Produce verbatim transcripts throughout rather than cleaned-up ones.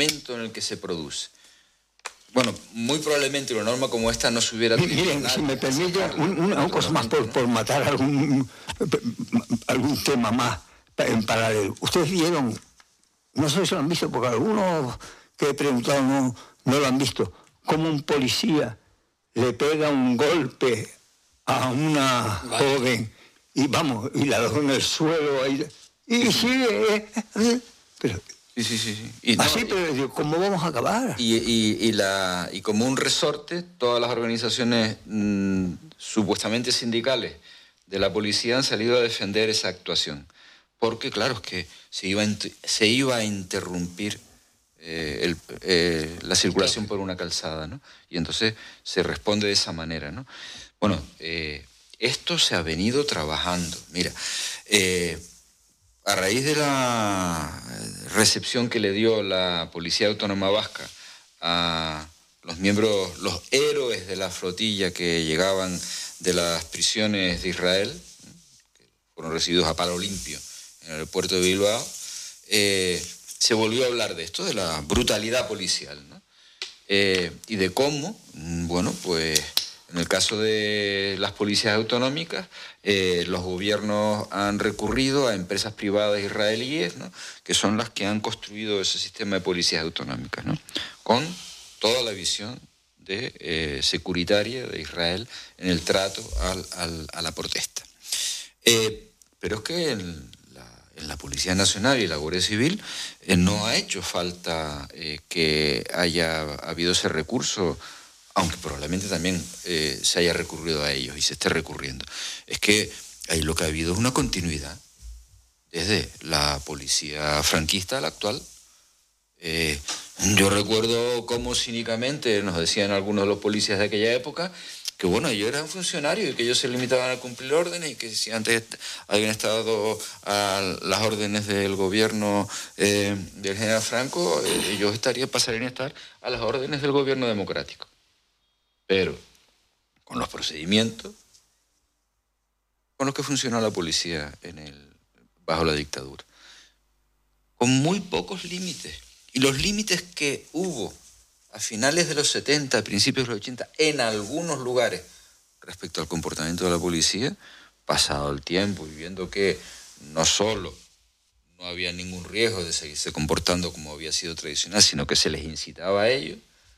momento en el que se produce. Bueno, muy probablemente una norma como esta no se hubiera... Miren, si me permite, un, una cosa más por, ¿no? por matar algún, algún tema más en paralelo. Ustedes vieron, no sé si lo han visto, porque algunos que he preguntado no, no lo han visto, cómo un policía le pega un golpe a una vale. joven y vamos, y la dejó en el suelo ahí, y sí, sigue, eh, pero... Sí, sí, sí. sí. Y no, Así, pero ¿cómo vamos a acabar? Y, y, y, la, y como un resorte, todas las organizaciones mmm, supuestamente sindicales de la policía han salido a defender esa actuación. Porque, claro, es que se iba a, se iba a interrumpir eh, el, eh, la circulación por una calzada, ¿no? Y entonces se responde de esa manera, ¿no? Bueno, eh, esto se ha venido trabajando. Mira, eh, a raíz de la recepción que le dio la Policía Autónoma Vasca a los miembros, los héroes de la flotilla que llegaban de las prisiones de Israel, que fueron recibidos a palo limpio en el puerto de Bilbao, eh, se volvió a hablar de esto, de la brutalidad policial, ¿no? Eh, y de cómo, bueno, pues... En el caso de las policías autonómicas, eh, los gobiernos han recurrido a empresas privadas israelíes, ¿no? Que son las que han construido ese sistema de policías autonómicas, ¿no? Con toda la visión de, eh, securitaria de Israel en el trato al, al, a la protesta. Eh, pero es que en la, en la Policía Nacional y la Guardia Civil eh, no ha hecho falta eh, que haya habido ese recurso, aunque probablemente también eh, se haya recurrido a ellos y se esté recurriendo. Es que ahí lo que ha habido es una continuidad desde la policía franquista a la actual. Eh, yo recuerdo cómo cínicamente nos decían algunos de los policías de aquella época que, bueno, ellos eran funcionarios y que ellos se limitaban a cumplir órdenes y que si antes habían estado a las órdenes del gobierno eh, del general Franco, eh, ellos estarían, pasarían a estar a las órdenes del gobierno democrático. Pero con los procedimientos con los que funcionó la policía en el, bajo la dictadura, con muy pocos límites. Y los límites que hubo a finales de los setenta, a principios de los ochenta, en algunos lugares, respecto al comportamiento de la policía, pasado el tiempo, y viendo que no solo no había ningún riesgo de seguirse comportando como había sido tradicional, sino que se les incitaba a ello,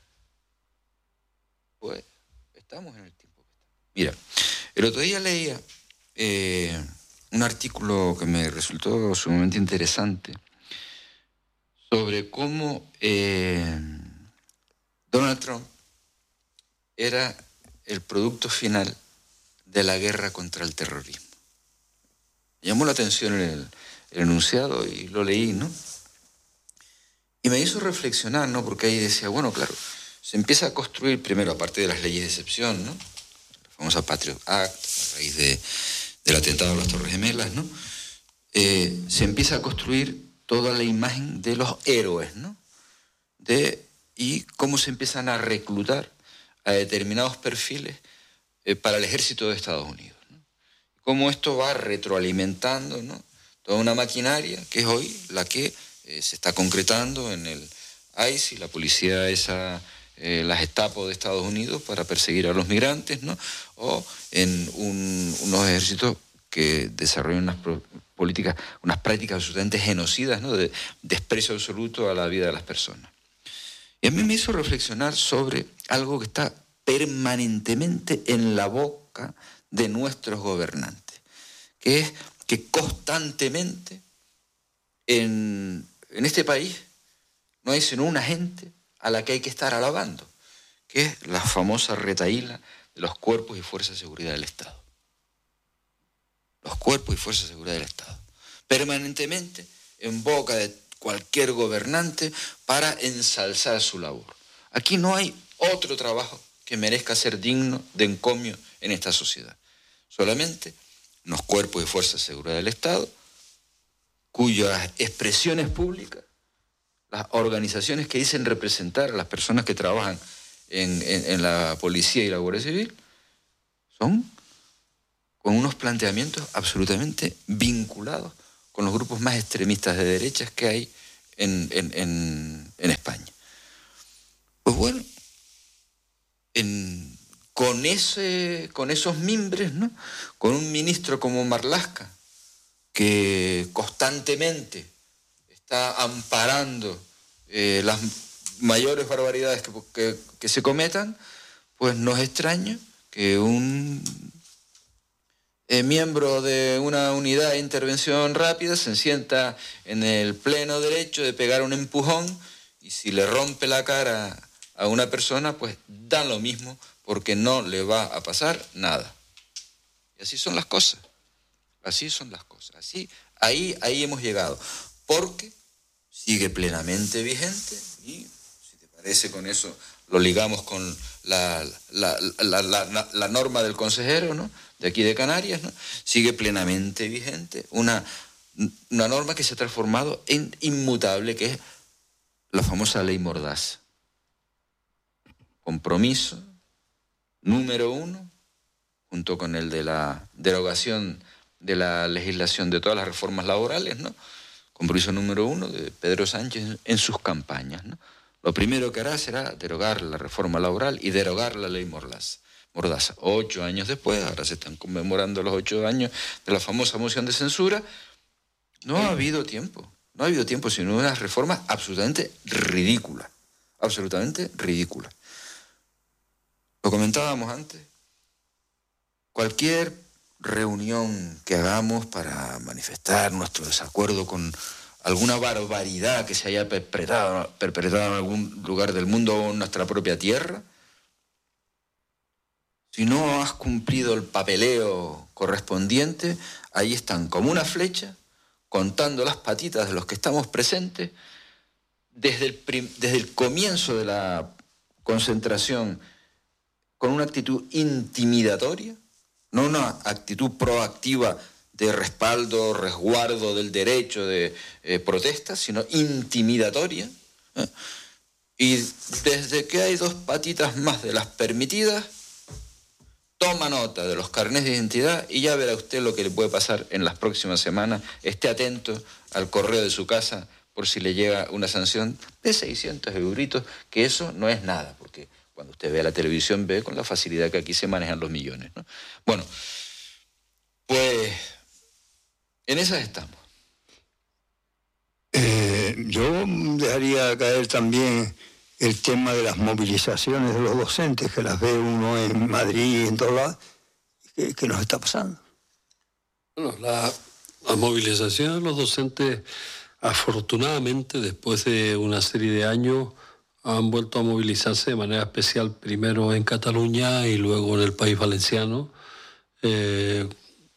pues estamos en el tiempo que estamos. Mira, el otro día leía eh, un artículo que me resultó sumamente interesante sobre cómo eh, Donald Trump era el producto final de la guerra contra el terrorismo. Me llamó la atención el, el enunciado y lo leí, ¿no? Y me hizo reflexionar, ¿no? Porque ahí decía, bueno, claro, se empieza a construir primero, aparte de las leyes de excepción, ¿no? La famosa Patriot Act, a raíz de, del atentado a las Torres Gemelas, ¿no? Eh, se empieza a construir toda la imagen de los héroes, ¿no? De, y cómo se empiezan a reclutar a determinados perfiles eh, para el ejército de Estados Unidos, ¿no? Cómo esto va retroalimentando, ¿no? Toda una maquinaria que es hoy la que eh, se está concretando en el I C E, la policía esa, eh, la Gestapo de Estados Unidos para perseguir a los migrantes, ¿no? O en un, unos ejércitos que desarrollan unas pro, políticas, unas prácticas absolutamente genocidas, ¿no? De desprecio absoluto a la vida de las personas. Y a mí me hizo reflexionar sobre algo que está permanentemente en la boca de nuestros gobernantes, que es que constantemente en, en este país no hay sino una gente a la que hay que estar alabando, que es la famosa retahíla de los cuerpos y fuerzas de seguridad del Estado. Los cuerpos y fuerzas de seguridad del Estado. Permanentemente en boca de cualquier gobernante para ensalzar su labor. Aquí no hay otro trabajo que merezca ser digno de encomio en esta sociedad. Solamente los cuerpos y fuerzas de seguridad del Estado, cuyas expresiones públicas, las organizaciones que dicen representar a las personas que trabajan en, en, en la policía y la Guardia Civil, son con unos planteamientos absolutamente vinculados con los grupos más extremistas de derechas que hay en, en, en, en España. Pues bueno, en, con, ese, con esos mimbres, ¿no? Con un ministro como Marlaska, que constantemente está amparando eh, las mayores barbaridades que, que, que se cometan, pues no es extraño que un eh, miembro de una unidad de intervención rápida se sienta en el pleno derecho de pegar un empujón, y si le rompe la cara a una persona, pues da lo mismo, porque no le va a pasar nada. Y así son las cosas. Así son las cosas. Así, ahí, ahí hemos llegado. Porque sigue plenamente vigente, y si te parece, con eso lo ligamos con la, la, la, la, la, la norma del consejero, ¿no?, de aquí de Canarias, ¿no? Sigue plenamente vigente una, una norma que se ha transformado en inmutable, que es la famosa ley Mordaza. Compromiso número uno, junto con el de la derogación de la legislación de todas las reformas laborales, ¿no? Compromiso número uno de Pedro Sánchez en sus campañas, ¿no? Lo primero que hará será derogar la reforma laboral y derogar la ley Mordaza. Mordaza. Ocho años después, ahora se están conmemorando los ocho años de la famosa moción de censura, no ha habido tiempo, no ha habido tiempo, sino unas reformas absolutamente ridículas, absolutamente ridículas. Lo comentábamos antes, cualquier reunión que hagamos para manifestar nuestro desacuerdo con alguna barbaridad que se haya perpetrado, perpetrado en algún lugar del mundo o en nuestra propia tierra, si no has cumplido el papeleo correspondiente, ahí están como una flecha, contando las patitas de los que estamos presentes, desde el, prim- desde el comienzo de la concentración, con una actitud intimidatoria, no una actitud proactiva de respaldo, resguardo del derecho de eh, protesta, sino intimidatoria. ¿eh? Y desde que hay dos patitas más de las permitidas, toma nota de los carnés de identidad y ya verá usted lo que le puede pasar en las próximas semanas. Esté atento al correo de su casa por si le llega una sanción de seiscientos euritos, que eso no es nada, porque cuando usted ve la televisión ve con la facilidad que aquí se manejan los millones, ¿no? Bueno, pues en esas estamos. Eh, yo dejaría caer también el tema de las movilizaciones de los docentes, que las ve uno en Madrid y en todos lados. ¿Qué, qué nos está pasando? Bueno, la, la movilización de los docentes, afortunadamente, después de una serie de años, han vuelto a movilizarse de manera especial, primero en Cataluña y luego en el País Valenciano, eh,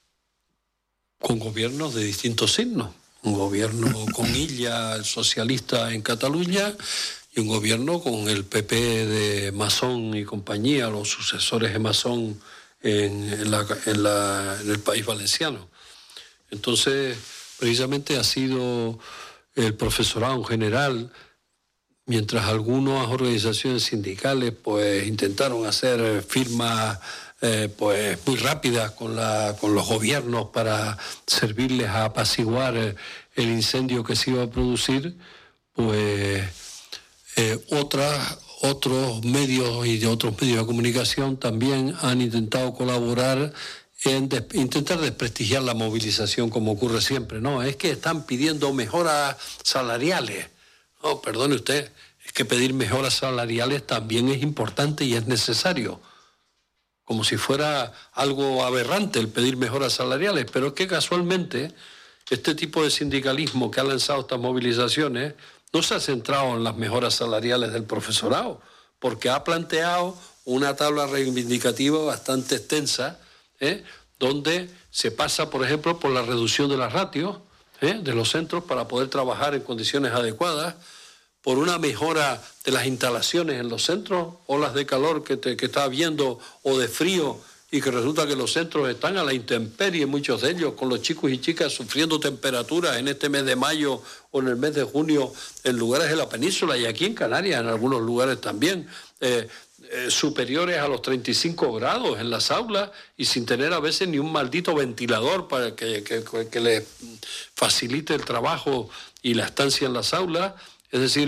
con gobiernos de distintos signos. Un gobierno con Illa, socialista, en Cataluña, y un gobierno con el P P de Masson y compañía, los sucesores de Masson en, en, la, en, la, en el País Valenciano. Entonces, precisamente ha sido el profesorado en general, mientras algunas organizaciones sindicales pues intentaron hacer firmas eh, pues muy rápidas con, la, con los gobiernos para servirles a apaciguar el incendio que se iba a producir, pues eh, otras, otros medios y de otros medios de comunicación también han intentado colaborar en des, intentar desprestigiar la movilización, como ocurre siempre. No, es que están pidiendo mejoras salariales. No, perdone usted, es que pedir mejoras salariales también es importante y es necesario. Como si fuera algo aberrante el pedir mejoras salariales, pero es que casualmente este tipo de sindicalismo que ha lanzado estas movilizaciones no se ha centrado en las mejoras salariales del profesorado, porque ha planteado una tabla reivindicativa bastante extensa, ¿eh? donde se pasa, por ejemplo, por la reducción de las ratios ¿eh? de los centros para poder trabajar en condiciones adecuadas, por una mejora de las instalaciones en los centros, olas de calor que, te, que está habiendo o de frío, y que resulta que los centros están a la intemperie, muchos de ellos, con los chicos y chicas sufriendo temperaturas en este mes de mayo o en el mes de junio en lugares de la península y aquí en Canarias, en algunos lugares también, eh, eh, superiores a los treinta y cinco grados en las aulas y sin tener a veces ni un maldito ventilador para que, que, que, que les facilite el trabajo y la estancia en las aulas. Es decir,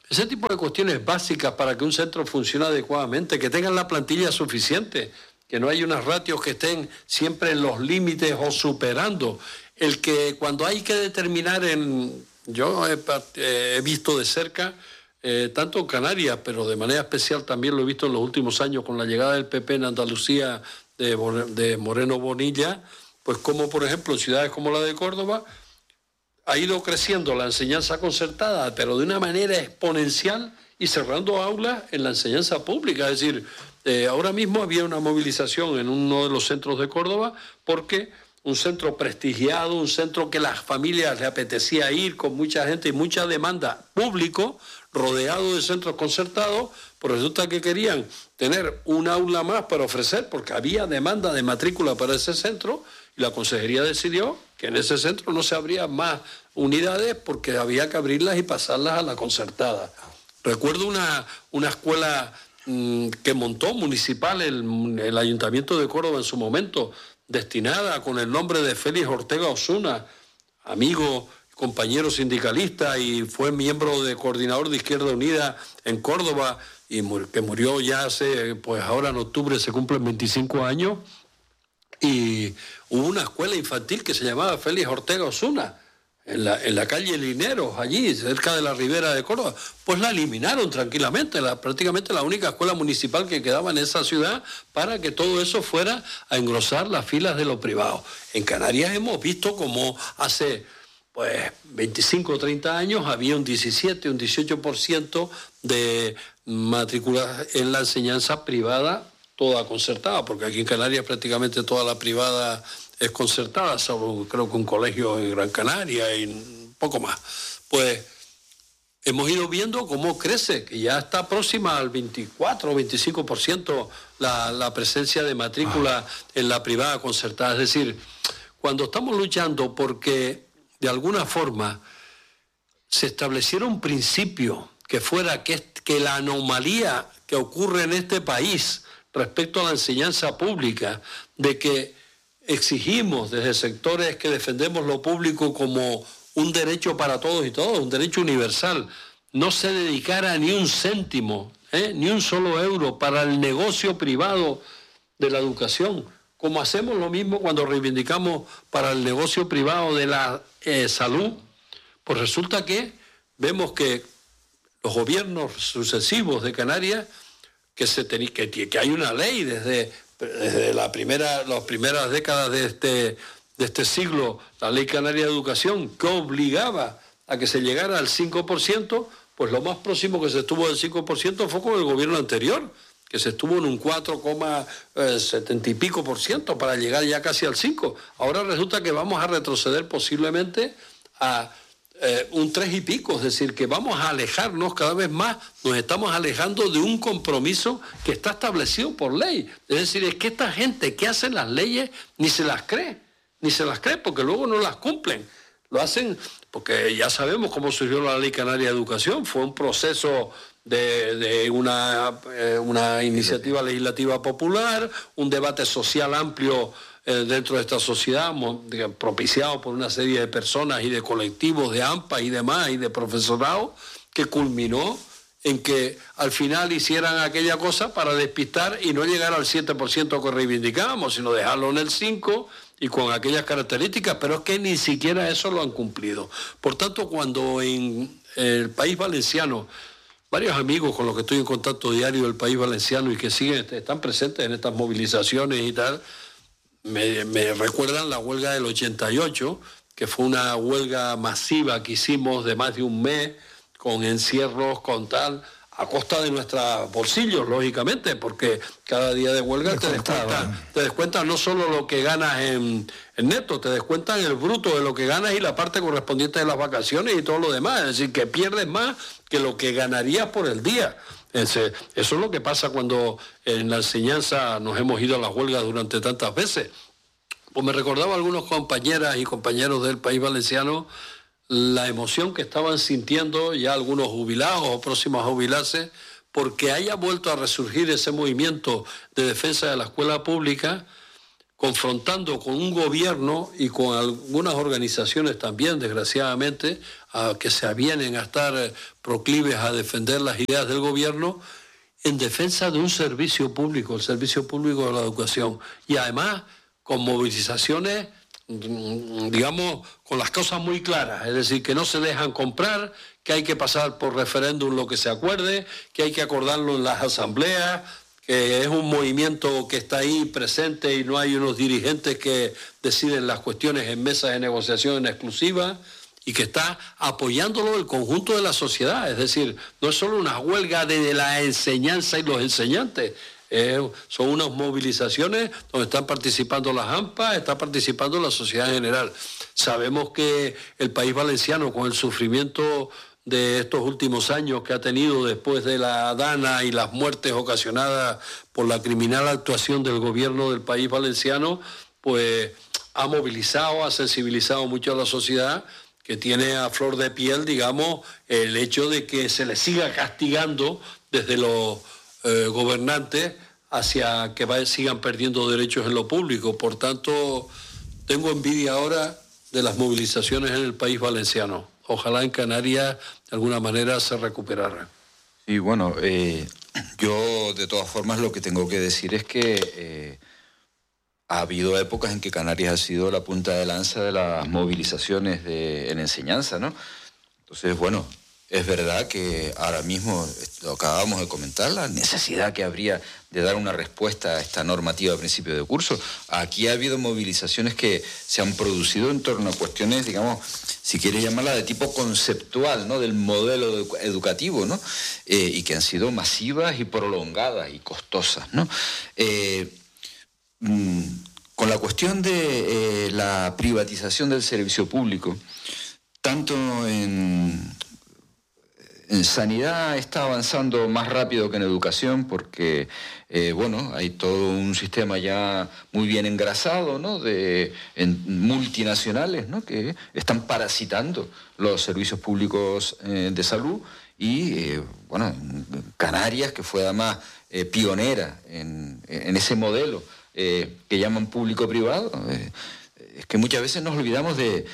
Ese tipo de cuestiones básicas para que un centro funcione adecuadamente, que tengan la plantilla suficiente, que no hay unas ratios que estén siempre en los límites o superando. El que cuando hay que determinar en... Yo he, he visto de cerca, eh, tanto en Canarias, pero de manera especial también lo he visto en los últimos años con la llegada del P P en Andalucía de, de Moreno Bonilla, pues como por ejemplo en ciudades como la de Córdoba, ha ido creciendo la enseñanza concertada, pero de una manera exponencial y cerrando aulas en la enseñanza pública. Es decir, eh, ahora mismo había una movilización en uno de los centros de Córdoba porque un centro prestigiado, un centro que las familias le apetecía ir con mucha gente y mucha demanda público, rodeado de centros concertados, pues resulta que querían tener un aula más para ofrecer porque había demanda de matrícula para ese centro y la consejería decidió que en ese centro no se abrían más unidades porque había que abrirlas y pasarlas a la concertada. Recuerdo una, una escuela mmm, que montó municipal el, el Ayuntamiento de Córdoba en su momento, destinada con el nombre de Félix Ortega Osuna, amigo, compañero sindicalista y fue miembro de coordinador de Izquierda Unida en Córdoba y mur- que murió ya hace, pues ahora en octubre se cumplen veinticinco años. Y hubo una escuela infantil que se llamaba Félix Ortega Osuna, en la, en la calle Lineros, allí, cerca de la Ribera de Córdoba. Pues la eliminaron tranquilamente, la, prácticamente la única escuela municipal que quedaba en esa ciudad para que todo eso fuera a engrosar las filas de lo privado. En Canarias hemos visto como hace pues veinticinco o treinta años había un diecisiete, un dieciocho por ciento de matrículas en la enseñanza privada, toda concertada, porque aquí en Canarias prácticamente toda la privada es concertada, salvo creo que un colegio en Gran Canaria y un poco más. Pues hemos ido viendo cómo crece, que ya está próxima al veinticuatro o veinticinco por ciento la, la presencia de matrícula en la privada concertada. Es decir, cuando estamos luchando porque de alguna forma se estableciera un principio que fuera que, que la anomalía que ocurre en este país respecto a la enseñanza pública, de que exigimos desde sectores que defendemos lo público como un derecho para todos y todos, un derecho universal, no se dedicara ni un céntimo, ¿eh? ni un solo euro para el negocio privado de la educación, como hacemos lo mismo cuando reivindicamos para el negocio privado de la eh, salud, pues resulta que vemos que los gobiernos sucesivos de Canarias, que, se ten, que, que hay una ley desde, desde la primera, las primeras décadas de este, de este siglo, la Ley Canaria de Educación, que obligaba a que se llegara al cinco por ciento, pues lo más próximo que se estuvo del cinco por ciento fue con el gobierno anterior, que se estuvo en un cuatro coma setenta y pico por ciento para llegar ya casi al cinco. Ahora resulta que vamos a retroceder posiblemente a eh, un tres y pico, es decir, que vamos a alejarnos cada vez más, nos estamos alejando de un compromiso que está establecido por ley. Es decir, es que esta gente que hace las leyes ni se las cree, ni se las cree porque luego no las cumplen. Lo hacen porque ya sabemos cómo surgió la Ley Canaria de Educación, fue un proceso de, de una, eh, una iniciativa legislativa popular, un debate social amplio eh, dentro de esta sociedad, propiciado por una serie de personas y de colectivos de AMPA y demás, y de profesorado, que culminó en que al final hicieran aquella cosa para despistar y no llegar al siete por ciento que reivindicábamos, sino dejarlo en el cinco por ciento y con aquellas características, pero es que ni siquiera eso lo han cumplido. Por tanto, cuando en el país valenciano, varios amigos con los que estoy en contacto diario del país valenciano y que siguen, están presentes en estas movilizaciones y tal, me, me recuerdan la huelga del ochenta y ocho, que fue una huelga masiva que hicimos de más de un mes, con encierros, con tal, a costa de nuestros bolsillos, lógicamente, porque cada día de huelga te descuentan, te descuentan no solo lo que ganas en, en neto, te descuentan el bruto de lo que ganas y la parte correspondiente de las vacaciones y todo lo demás. Es decir, que pierdes más que lo que ganarías por el día. Ese, eso es lo que pasa cuando en la enseñanza nos hemos ido a las huelgas durante tantas veces. Pues me recordaba algunos compañeras y compañeros del país valenciano la emoción que estaban sintiendo ya algunos jubilados o próximos a jubilarse porque haya vuelto a resurgir ese movimiento de defensa de la escuela pública confrontando con un gobierno y con algunas organizaciones también, desgraciadamente, a, que se avienen a estar proclives a defender las ideas del gobierno en defensa de un servicio público, el servicio público de la educación. Y además con movilizaciones, digamos, con las cosas muy claras, es decir, que no se dejan comprar, que hay que pasar por referéndum lo que se acuerde, que hay que acordarlo en las asambleas, que es un movimiento que está ahí presente y no hay unos dirigentes que deciden las cuestiones en mesas de negociación en exclusiva, y que está apoyándolo el conjunto de la sociedad. Es decir, no es solo una huelga de la enseñanza y los enseñantes, eh, son unas movilizaciones donde están participando las AMPA, está participando la sociedad en general. Sabemos que el país valenciano, con el sufrimiento de estos últimos años que ha tenido después de la Dana y las muertes ocasionadas por la criminal actuación del gobierno del país valenciano, pues ha movilizado, ha sensibilizado mucho a la sociedad, que tiene a flor de piel, digamos, el hecho de que se le siga castigando desde los eh, gobernantes hacia que va, sigan perdiendo derechos en lo público. Por tanto, tengo envidia ahora de las movilizaciones en el país valenciano. Ojalá en Canarias de alguna manera se recuperara. Y bueno, eh, yo de todas formas lo que tengo que decir es que eh, ha habido épocas en que Canarias ha sido la punta de lanza de las movilizaciones de, en enseñanza, ¿no? Entonces, bueno, es verdad que ahora mismo, lo acabamos de comentar, la necesidad que habría de dar una respuesta a esta normativa a principio de curso. Aquí ha habido movilizaciones que se han producido en torno a cuestiones, digamos, si quieres llamarla de tipo conceptual, ¿no?, del modelo educativo, ¿no?, eh, y que han sido masivas y prolongadas y costosas, ¿no? Eh, Con la cuestión de eh, la privatización del servicio público, tanto en, en sanidad está avanzando más rápido que en educación, porque eh, bueno, hay todo un sistema ya muy bien engrasado, ¿no?, de en, multinacionales, ¿no?, que están parasitando los servicios públicos eh, de salud. Y eh, bueno, Canarias, que fue además eh, pionera en, en ese modelo Eh, que llaman público-privado, eh, es que muchas veces nos olvidamos de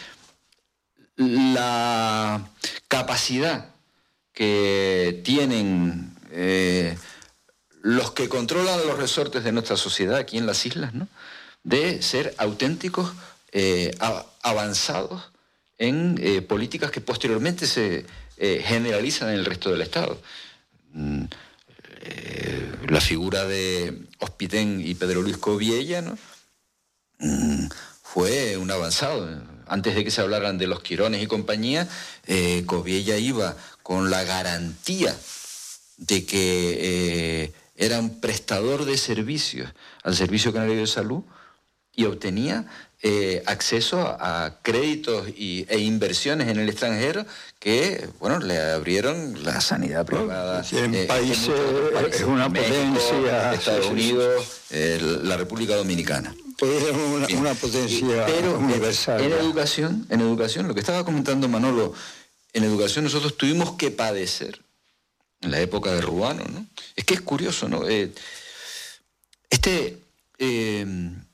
la capacidad que tienen eh, los que controlan los resortes de nuestra sociedad aquí en las islas, ¿no?, de ser auténticos eh, a, avanzados en eh, políticas que posteriormente se eh, generalizan en el resto del Estado. Mm. Eh, la figura de Hospitén y Pedro Luis Coviella, ¿no?, mm, fue un avanzado. Antes de que se hablaran de los Quirones y compañía, eh, Coviella iba con la garantía de que eh, era un prestador de servicios al Servicio Canario de Salud y obtenía eh, acceso a, a créditos y, e inversiones en el extranjero que, bueno, le abrieron la sanidad privada. Sí, en eh, países, en países, es una México, potencia. Estados sí, Unidos, eh, la República Dominicana. Pues es una, una potencia Pero universal. En educación, en educación, lo que estaba comentando Manolo, en educación nosotros tuvimos que padecer, en la época de Ruano, ¿no? Es que es curioso, ¿no? Eh, este... Eh,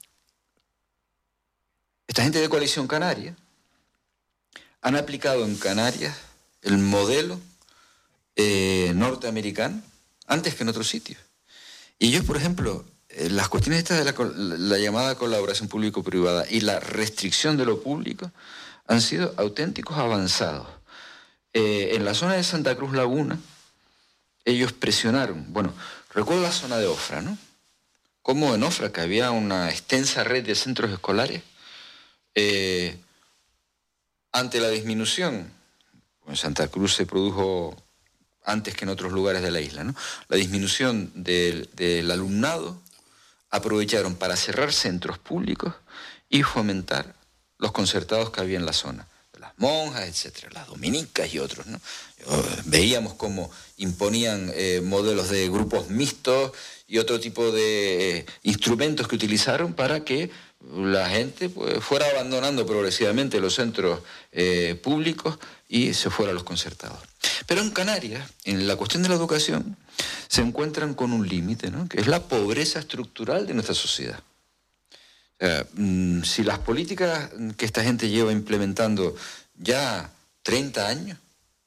Esta gente de Coalición Canaria han aplicado en Canarias el modelo eh, norteamericano antes que en otros sitios. Y ellos, por ejemplo, eh, las cuestiones estas de la, la llamada colaboración público-privada y la restricción de lo público han sido auténticos avanzados. Eh, en la zona de Santa Cruz Laguna, ellos presionaron, bueno, recuerdo la zona de Ofra, ¿no? Como en Ofra, que había una extensa red de centros escolares, Eh, ante la disminución, en Santa Cruz se produjo antes que en otros lugares de la isla, ¿no?, la disminución del, del alumnado, aprovecharon para cerrar centros públicos y fomentar los concertados que había en la zona, las monjas, etcétera, las dominicas y otros, ¿no? Veíamos cómo imponían eh, modelos de grupos mixtos y otro tipo de eh, instrumentos que utilizaron para que la gente pues, fuera abandonando progresivamente los centros eh, públicos y se fuera a los concertados. Pero en Canarias, en la cuestión de la educación, se encuentran con un límite, ¿no?, que es la pobreza estructural de nuestra sociedad. O sea, si las políticas que esta gente lleva implementando ya treinta años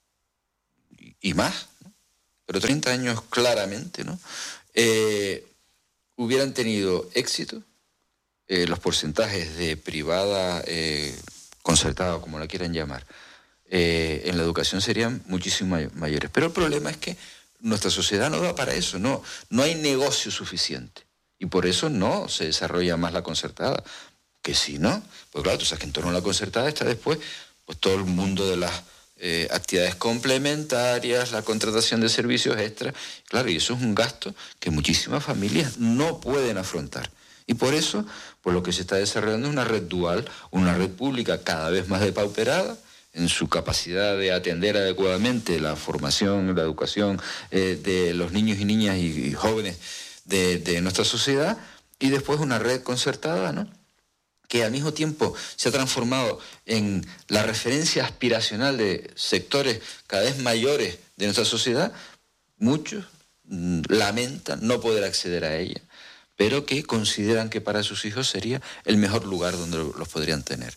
y más, ¿no? Pero treinta años claramente, ¿no? Eh, hubieran tenido éxito, eh, los porcentajes de privada, eh, concertada, como la quieran llamar, eh, en la educación serían muchísimo may- mayores. Pero el problema es que nuestra sociedad no da para eso, no, no hay negocio suficiente. Y por eso no se desarrolla más la concertada. Que si no, pues claro, tú sabes que en torno a la concertada está después pues todo el mundo de las eh, actividades complementarias, la contratación de servicios extra. Claro, y eso es un gasto que muchísimas familias no pueden afrontar. Y por eso, pues lo que se está desarrollando es una red dual, una red pública cada vez más depauperada en su capacidad de atender adecuadamente la formación, la educación eh, de los niños y niñas y, y jóvenes de, de nuestra sociedad, y después una red concertada, ¿no?, que al mismo tiempo se ha transformado en la referencia aspiracional de sectores cada vez mayores de nuestra sociedad. Muchos mm, lamentan no poder acceder a ella, pero que consideran que para sus hijos sería el mejor lugar donde los podrían tener.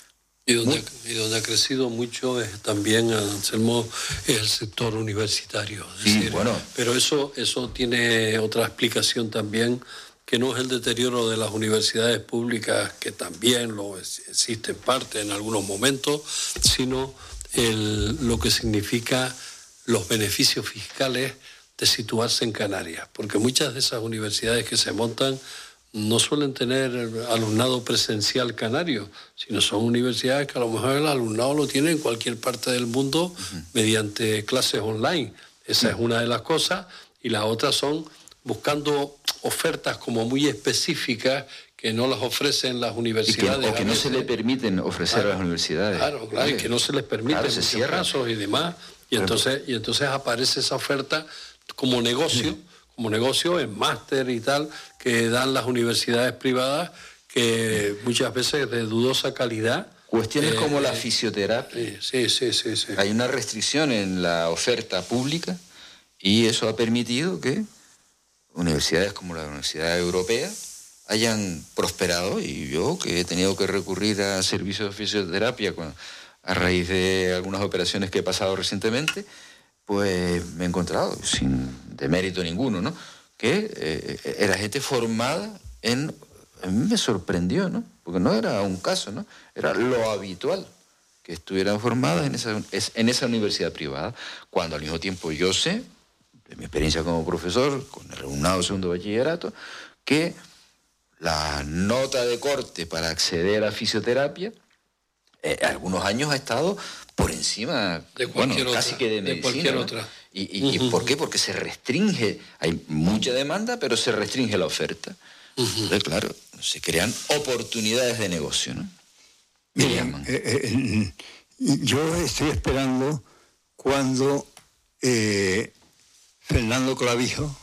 Y donde, y donde ha crecido mucho es también, Anselmo, el sector universitario. Es sí, decir, bueno. Pero eso, eso tiene otra explicación también, que no es el deterioro de las universidades públicas, que también lo existe en parte en algunos momentos, sino el, lo que significa los beneficios fiscales de situarse en Canarias. Porque muchas de esas universidades que se montan no suelen tener alumnado presencial canario, sino son universidades que a lo mejor el alumnado lo tiene en cualquier parte del mundo uh-huh. mediante clases online. Esa uh-huh. es una de las cosas, y las otras son buscando ofertas como muy específicas que no las ofrecen las universidades. Y que, o que no se le permiten ofrecer claro, a las universidades. Claro, claro, vale. y que no se les permiten claro, se muchos casos y demás. Y entonces, y entonces aparece esa oferta como negocio, sí. como negocio en máster y tal, que dan las universidades privadas, que muchas veces de dudosa calidad. Cuestiones eh, como la fisioterapia. Sí, sí, sí, sí. Hay una restricción en la oferta pública y eso ha permitido que universidades como la Universidad Europea hayan prosperado, y yo que he tenido que recurrir a servicios de fisioterapia con, a raíz de algunas operaciones que he pasado recientemente, pues me he encontrado, sin demérito ninguno, ¿no?, que eh, era gente formada en... A mí me sorprendió, ¿no?, porque no era un caso, ¿no?, era lo habitual que estuvieran formadas en esa, en esa universidad privada, cuando al mismo tiempo yo sé, de mi experiencia como profesor, con el alumnado segundo bachillerato, que la nota de corte para acceder a fisioterapia, eh, algunos años ha estado por encima, de bueno, otra, casi que de, de medicina, cualquier ¿no? otra. ¿Y, y, uh-huh. ¿y por qué? Porque se restringe, hay mucha demanda, pero se restringe la oferta. Uh-huh. Entonces, claro, se crean oportunidades de negocio, ¿no? Miren, eh, eh, yo estoy esperando cuando eh, Fernando Clavijo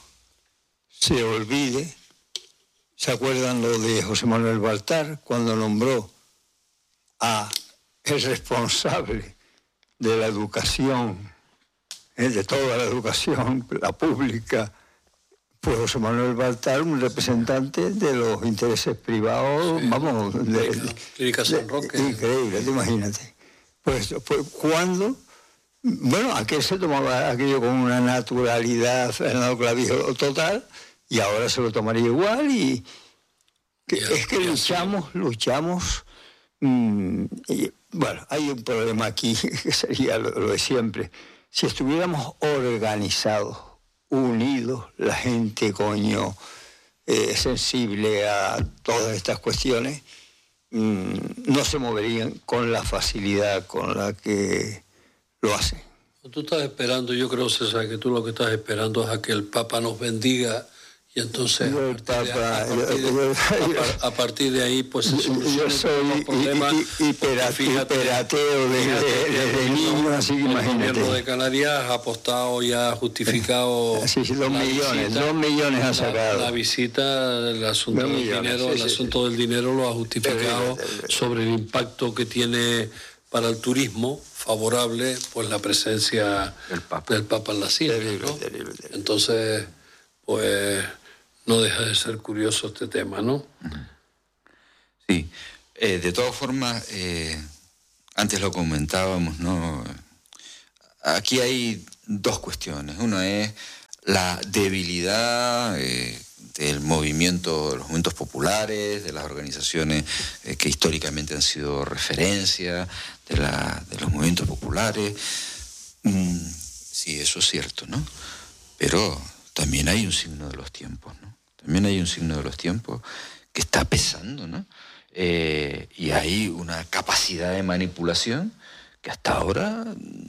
se olvide. ¿Se acuerdan lo de José Manuel Baltar cuando nombró a el responsable de la educación, eh, de toda la educación, la pública? Pues José Manuel Baltar, un representante de los intereses privados, sí, vamos, de, de, Clínica San Roque. Increíble, imagínate. Pues, pues cuando, bueno, aquel se tomaba aquello con una naturalidad, Fernando Clavijo, total, y ahora se lo tomaría igual, y que, ya, es que luchamos, sí. luchamos, mmm, y, bueno, hay un problema aquí, que sería lo, lo de siempre. Si estuviéramos organizados, unidos, la gente, coño, eh, sensible a todas estas cuestiones, mmm, no se moverían con la facilidad con la que lo hacen. Tú estás esperando, yo creo, César, que tú lo que estás esperando es a que el Papa nos bendiga, y entonces a partir, Papa, de, a, partir de, yo, a, a partir de ahí pues se yo soy los problemas. Hiperateo desde niño, así que imagínate. El gobierno de Canarias ha apostado y ha justificado sí, sí, dos millones, visita, dos millones ha sacado. La, la visita, el asunto dos del millones, dinero, sí, el asunto sí, del dinero lo ha justificado sí, sobre el impacto que tiene para el turismo favorable, pues la presencia el Papa. del Papa en las islas, ¿no? Terrible, terrible. Entonces, pues no deja de ser curioso este tema, ¿no? Sí, eh, de todas formas, eh, antes lo comentábamos, ¿no? Aquí hay dos cuestiones. Una es la debilidad eh, del movimiento, de los movimientos populares, de las organizaciones eh, que históricamente han sido referencia, de, la, de los movimientos populares. Mm, sí, eso es cierto, ¿no? Pero también hay un signo de los tiempos, ¿no? También hay un signo de los tiempos que está pesando, ¿no? Eh, y hay una capacidad de manipulación que hasta ahora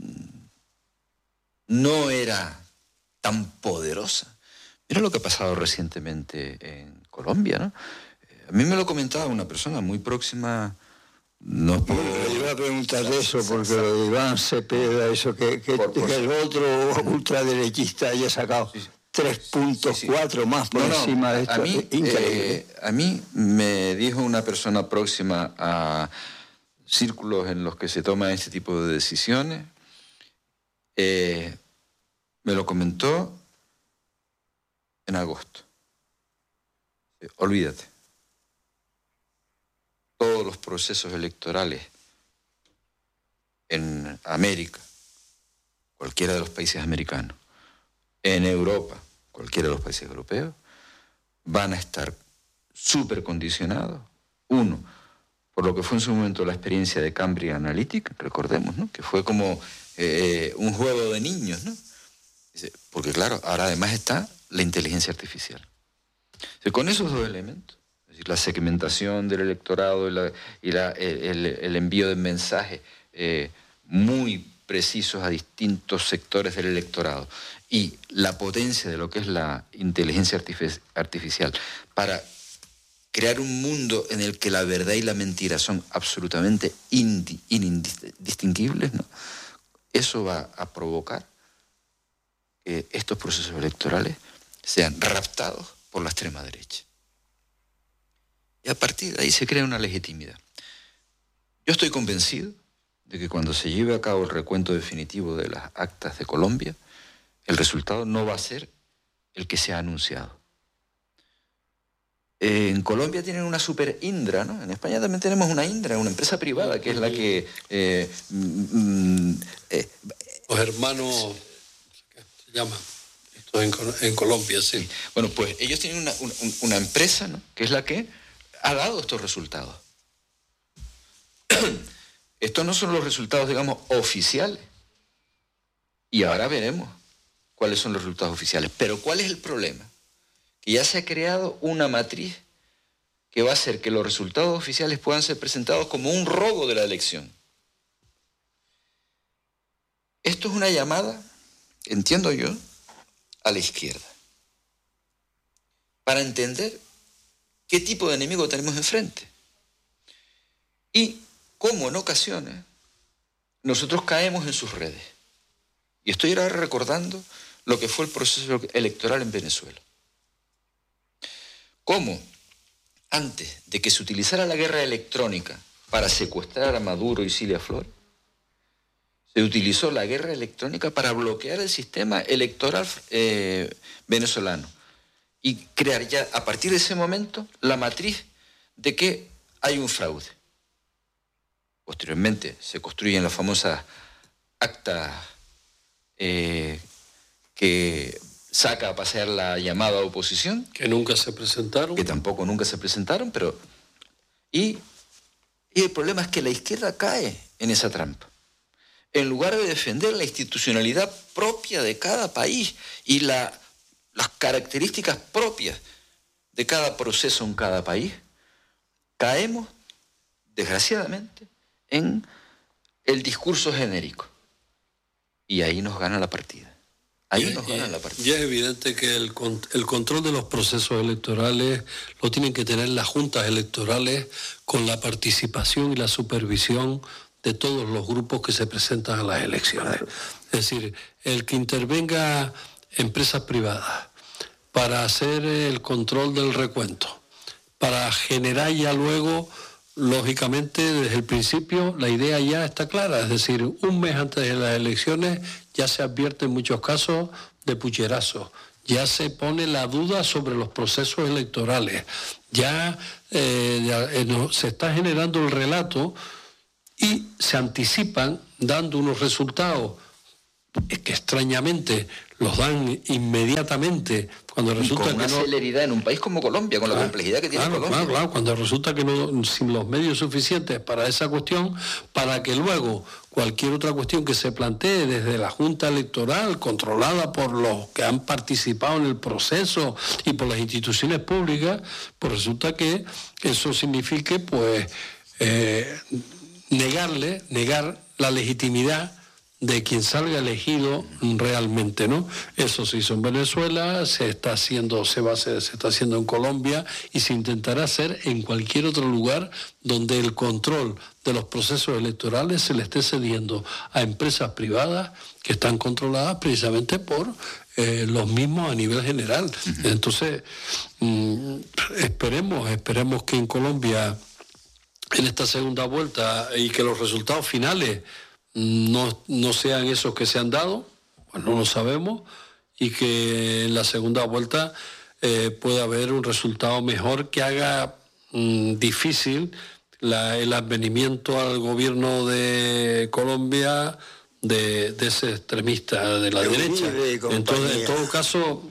no era tan poderosa. Mira lo que ha pasado recientemente en Colombia, ¿no? A mí me lo comentaba una persona muy próxima. No puedo... Bueno, le iba a preguntar de eso, porque lo de Iván Cepeda, eso que, que, por, por... que el otro ultraderechista haya sacado sí, tres punto cuatro sí, sí. más por no, encima no, de esto. A mí, increíble. Eh, a mí me dijo una persona próxima a círculos en los que se toman este tipo de decisiones, eh, me lo comentó en agosto. Eh, olvídate. Todos los procesos electorales en América, cualquiera de los países americanos, en Europa, cualquiera de los países europeos, van a estar súper condicionados. Uno, por lo que fue en su momento la experiencia de Cambridge Analytica, recordemos, ¿no? Que fue como eh, un juego de niños, ¿no? Porque claro, ahora además está la inteligencia artificial. O sea, con esos dos elementos, es decir, la segmentación del electorado y, la, y la, el, el envío de mensajes eh, muy precisos a distintos sectores del electorado y la potencia de lo que es la inteligencia artific- artificial para crear un mundo en el que la verdad y la mentira son absolutamente indi- indistinguibles, ¿no? Eso va a provocar que estos procesos electorales sean raptados por la extrema derecha. Y a partir de ahí se crea una legitimidad. Yo estoy convencido de que cuando se lleve a cabo el recuento definitivo de las actas de Colombia, el resultado no va a ser el que se ha anunciado. Eh, en Colombia tienen una super Indra, ¿no? En España también tenemos una Indra, una empresa privada, que es la que... Eh, mm, eh, Los hermanos... se llama... Esto en, en Colombia, sí. Bueno, pues ellos tienen una, una, una empresa, ¿no? Que es la que ha dado estos resultados. Estos no son los resultados, digamos, oficiales. Y ahora veremos cuáles son los resultados oficiales. Pero ¿cuál es el problema? Que ya se ha creado una matriz que va a hacer que los resultados oficiales puedan ser presentados como un robo de la elección. Esto es una llamada, entiendo yo, a la izquierda, para entender qué tipo de enemigo tenemos enfrente y cómo en ocasiones nosotros caemos en sus redes. Y estoy ahora recordando lo que fue el proceso electoral en Venezuela. Cómo antes de que se utilizara la guerra electrónica para secuestrar a Maduro y Cilia Flores, se utilizó la guerra electrónica para bloquear el sistema electoral eh, venezolano y crear ya a partir de ese momento la matriz de que hay un fraude. Posteriormente se construyen las famosas actas eh, que saca a pasear la llamada oposición. Que nunca se presentaron. Que tampoco nunca se presentaron, pero... Y, y el problema es que la izquierda cae en esa trampa. En lugar de defender la institucionalidad propia de cada país y la, las características propias de cada proceso en cada país, caemos, desgraciadamente, en el discurso genérico. Y ahí nos gana la partida. Ahí y, nos gana la partida. Ya es evidente que el, el control de los procesos electorales lo tienen que tener las juntas electorales con la participación y la supervisión de todos los grupos que se presentan a las elecciones. Claro. Es decir, el que intervenga empresas privadas para hacer el control del recuento, para generar ya luego, lógicamente, desde el principio, la idea ya está clara. Es decir, un mes antes de las elecciones ya se advierte en muchos casos de pucherazo. ya se pone la duda sobre los procesos electorales, ya, eh, ya eh, no, se está generando el relato y se anticipan dando unos resultados que extrañamente los dan inmediatamente cuando resulta con una que no, celeridad en un país como Colombia, con claro, la complejidad que tiene claro, Colombia. Claro, claro, cuando resulta que no, sin los medios suficientes para esa cuestión, para que luego cualquier otra cuestión que se plantee desde la Junta Electoral, controlada por los que han participado en el proceso y por las instituciones públicas, pues resulta que eso signifique pues eh, negarle, negar la legitimidad de quien salga elegido realmente, ¿no? Eso se hizo en Venezuela, se está haciendo, se va a hacer, se está haciendo en Colombia y se intentará hacer en cualquier otro lugar donde el control de los procesos electorales se le esté cediendo a empresas privadas que están controladas precisamente por eh, los mismos a nivel general. Uh-huh. Entonces, mmm, esperemos, esperemos que en Colombia, en esta segunda vuelta, y que los resultados finales No, no sean esos que se han dado, pues no lo sabemos, y que en la segunda vuelta eh, pueda haber un resultado mejor que haga mmm, difícil la, el advenimiento al gobierno de Colombia de, de ese extremista de la derecha. Entonces, en todo caso,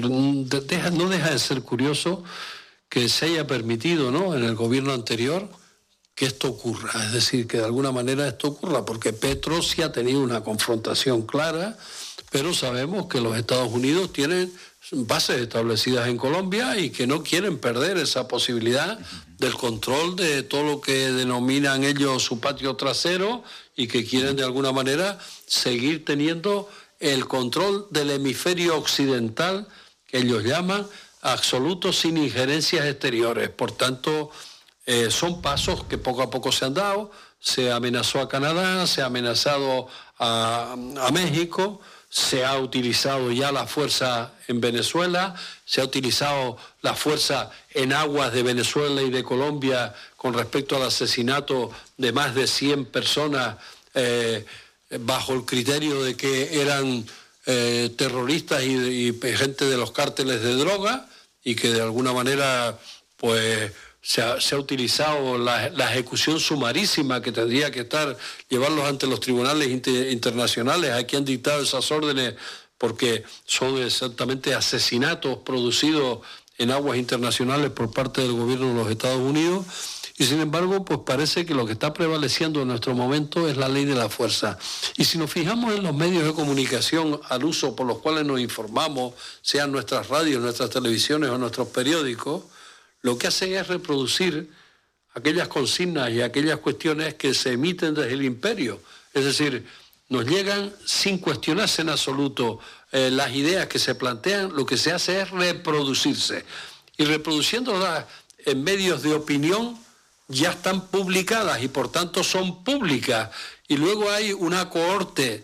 deja, no deja de ser curioso que se haya permitido, ¿no?, en el gobierno anterior, que esto ocurra, es decir, que de alguna manera esto ocurra, porque Petro sí ha tenido una confrontación clara, pero sabemos que los Estados Unidos tienen bases establecidas en Colombia y que no quieren perder esa posibilidad del control de todo lo que denominan ellos su patio trasero y que quieren de alguna manera seguir teniendo el control del hemisferio occidental, que ellos llaman absoluto, sin injerencias exteriores. Por tanto, Eh, son pasos que poco a poco se han dado. Se amenazó a Canadá, se ha amenazado a, a México, se ha utilizado ya la fuerza en Venezuela, se ha utilizado la fuerza en aguas de Venezuela y de Colombia con respecto al asesinato de más de cien personas eh, bajo el criterio de que eran eh, terroristas y, y gente de los cárteles de droga, y que de alguna manera pues Se ha, se ha utilizado la, la ejecución sumarísima que tendría que estar, llevarlos ante los tribunales inter, internacionales, a quien han dictado esas órdenes, porque son exactamente asesinatos producidos en aguas internacionales por parte del gobierno de los Estados Unidos. Y sin embargo, pues parece que lo que está prevaleciendo en nuestro momento es la ley de la fuerza. Y si nos fijamos en los medios de comunicación al uso por los cuales nos informamos, sean nuestras radios, nuestras televisiones o nuestros periódicos, lo que hacen es reproducir aquellas consignas y aquellas cuestiones que se emiten desde el imperio. Es decir, nos llegan sin cuestionarse en absoluto eh, las ideas que se plantean, lo que se hace es reproducirse. Y reproduciéndolas en medios de opinión ya están publicadas y por tanto son públicas. Y luego hay una cohorte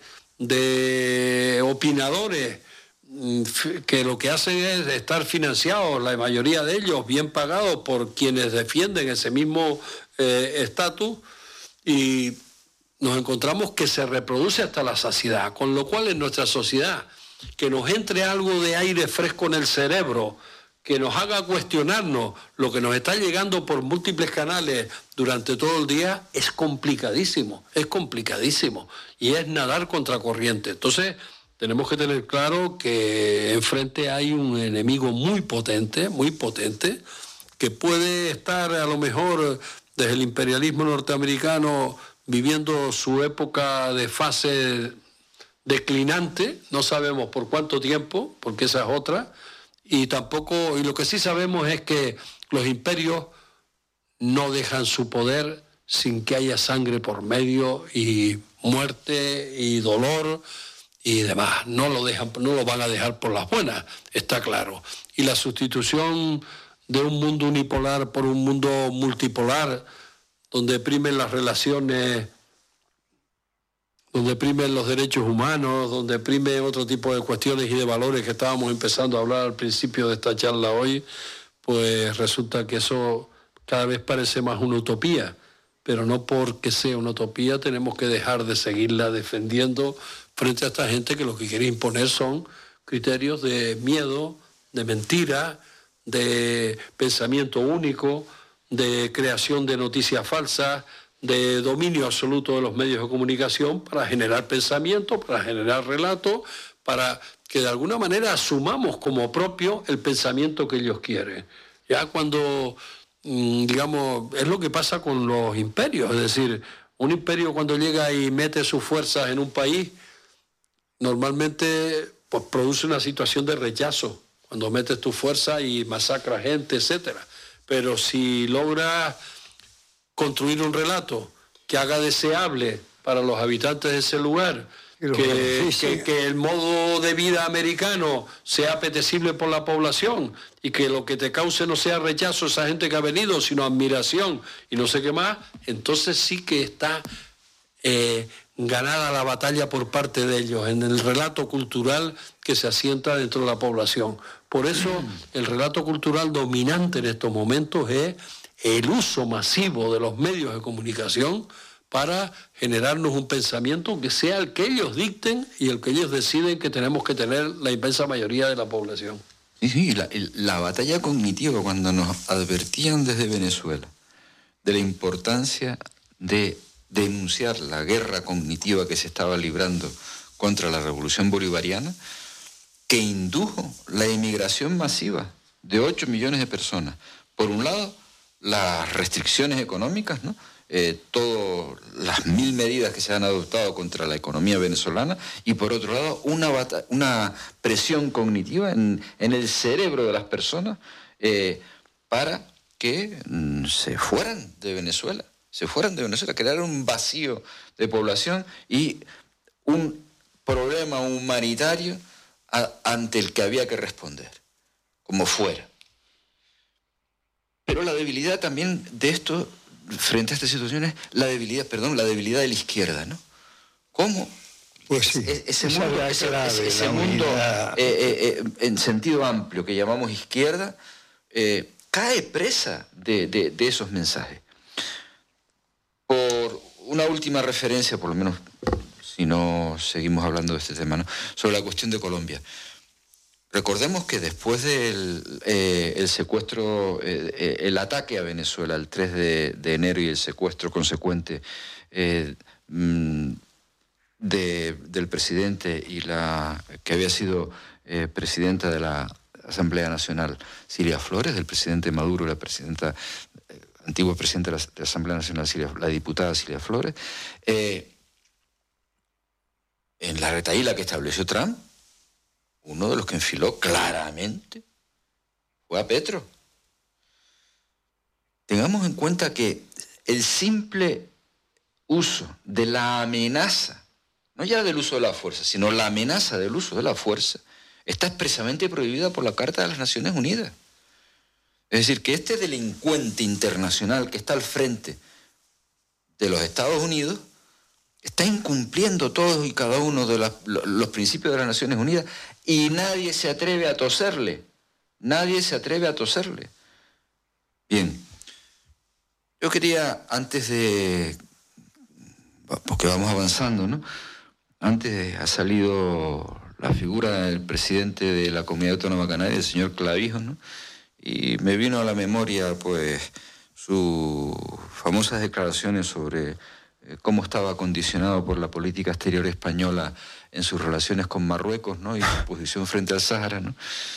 de opinadores que lo que hacen es estar financiados, la mayoría de ellos bien pagados por quienes defienden ese mismo estatus, eh, y nos encontramos que se reproduce hasta la saciedad, con lo cual en nuestra sociedad que nos entre algo de aire fresco en el cerebro, que nos haga cuestionarnos lo que nos está llegando por múltiples canales durante todo el día, es complicadísimo, es complicadísimo, y es nadar contra corriente. Entonces, tenemos que tener claro que enfrente hay un enemigo muy potente, muy potente, que puede estar a lo mejor desde el imperialismo norteamericano viviendo su época de fase declinante, no sabemos por cuánto tiempo, porque esa es otra, y tampoco, y lo que sí sabemos es que los imperios no dejan su poder sin que haya sangre por medio y muerte y dolor y demás. No lo dejan, no lo van a dejar por las buenas, está claro. Y la sustitución de un mundo unipolar por un mundo multipolar, donde primen las relaciones, donde primen los derechos humanos, donde primen otro tipo de cuestiones y de valores que estábamos empezando a hablar al principio de esta charla hoy, pues resulta que eso cada vez parece más una utopía. Pero no porque sea una utopía tenemos que dejar de seguirla defendiendo frente a esta gente que lo que quiere imponer son criterios de miedo, de mentira, de pensamiento único, de creación de noticias falsas, de dominio absoluto de los medios de comunicación para generar pensamiento, para generar relato, para que de alguna manera asumamos como propio el pensamiento que ellos quieren. Ya cuando, digamos, es lo que pasa con los imperios, es decir, un imperio cuando llega y mete sus fuerzas en un país, normalmente pues, produce una situación de rechazo, cuando metes tu fuerza y masacras gente, etcétera. Pero si logras construir un relato que haga deseable para los habitantes de ese lugar, que, sí, sí. que, que el modo de vida americano sea apetecible por la población y que lo que te cause no sea rechazo a esa gente que ha venido, sino admiración y no sé qué más, entonces sí que está eh, ganada la batalla por parte de ellos en el relato cultural que se asienta dentro de la población. Por eso el relato cultural dominante en estos momentos es el uso masivo de los medios de comunicación para generarnos un pensamiento que sea el que ellos dicten y el que ellos deciden que tenemos que tener la inmensa mayoría de la población. Sí, sí, la, la batalla cognitiva, cuando nos advertían desde Venezuela de la importancia de denunciar la guerra cognitiva que se estaba librando contra la revolución bolivariana, que indujo la inmigración masiva de ocho millones de personas. Por un lado, las restricciones económicas, ¿no? Eh, todas las mil medidas que se han adoptado contra la economía venezolana, y por otro lado, una, una presión cognitiva en, en el cerebro de las personas eh, para que mm, se fueran de Venezuela, se fueran de Venezuela, crear un vacío de población y un problema humanitario a, ante el que había que responder, como fuera. Pero la debilidad también de esto, frente a estas situaciones, la debilidad, perdón, la debilidad de la izquierda, ¿no? ¿Cómo? Pues sí, ese, ese mundo, ese, ese, ese mundo eh, eh, eh, en sentido amplio que llamamos izquierda, eh, cae presa de, de, de esos mensajes. Por una última referencia, por lo menos, si no seguimos hablando de este tema, ¿no? Sobre la cuestión de Colombia. Recordemos que después del eh, el secuestro, eh, el ataque a Venezuela el tres de enero y el secuestro consecuente eh, de, del presidente y la que había sido eh, presidenta de la Asamblea Nacional, Cilia Flores, del presidente Maduro, la presidenta, eh, antigua presidenta de la, de la Asamblea Nacional, Cilia, la diputada Cilia Flores, eh, en la retahíla que estableció Trump, uno de los que enfiló claramente fue a Petro. Tengamos en cuenta que el simple uso de la amenaza, no ya del uso de la fuerza, sino la amenaza del uso de la fuerza, está expresamente prohibida por la Carta de las Naciones Unidas. Es decir, que este delincuente internacional que está al frente de los Estados Unidos está incumpliendo todos y cada uno de la, los principios de las Naciones Unidas y nadie se atreve a toserle. Nadie se atreve a toserle. Bien. Yo quería, antes de... porque vamos avanzando, ¿no? Antes ha salido la figura del presidente de la Comunidad Autónoma Canaria, el señor Clavijos, ¿no? Y me vino a la memoria, pues, sus famosas declaraciones sobre cómo estaba condicionado por la política exterior española en sus relaciones con Marruecos, ¿no? Y su posición frente al Sáhara, ¿no?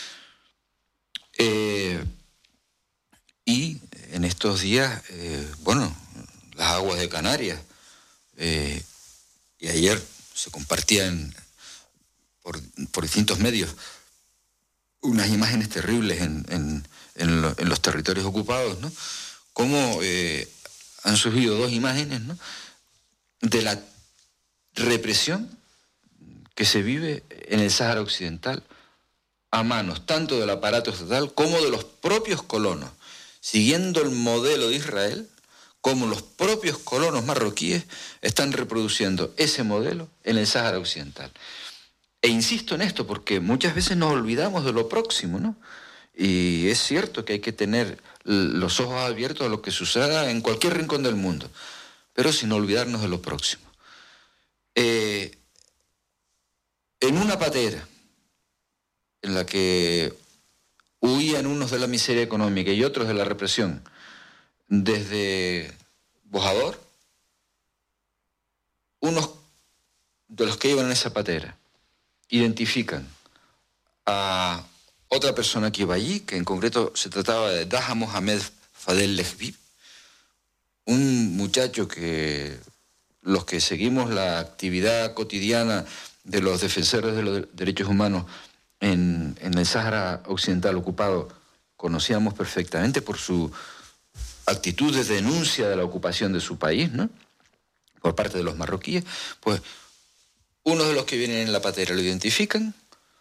Eh, y en estos días, eh, bueno, las aguas de Canarias, eh, y ayer se compartían por, por distintos medios unas imágenes terribles en, en, en, lo, en los territorios ocupados, ¿no? Cómo eh, han surgido dos imágenes, ¿no? De la represión que se vive en el Sáhara Occidental a manos tanto del aparato estatal como de los propios colonos, siguiendo el modelo de Israel, como los propios colonos marroquíes están reproduciendo ese modelo en el Sáhara Occidental. E insisto en esto porque muchas veces nos olvidamos de lo próximo, ¿no? Y es cierto que hay que tener los ojos abiertos a lo que suceda en cualquier rincón del mundo, pero sin olvidarnos de lo próximo. Eh, en una patera, en la que huían unos de la miseria económica y otros de la represión, desde Bojador, unos de los que iban en esa patera identifican a otra persona que iba allí, que en concreto se trataba de Daha Mohamed Fadel Lehbib, un muchacho que los que seguimos la actividad cotidiana de los defensores de los derechos humanos en, en el Sáhara Occidental ocupado conocíamos perfectamente por su actitud de denuncia de la ocupación de su país, ¿no?, por parte de los marroquíes. Pues uno de los que vienen en la patera lo identifican,